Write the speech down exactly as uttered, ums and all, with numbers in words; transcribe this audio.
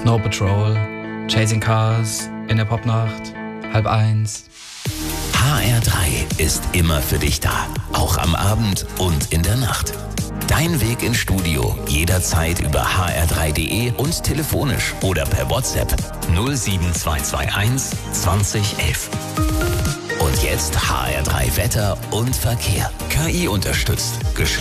Snow Patrol, Chasing Cars, in der Popnacht, halb eins. H R drei ist immer für dich da, auch am Abend und in der Nacht. Dein Weg ins Studio jederzeit über h r drei punkt d e und telefonisch oder per WhatsApp null sieben zwei zwei eins zwanzig elf. Und jetzt H R drei Wetter und Verkehr. K I unterstützt.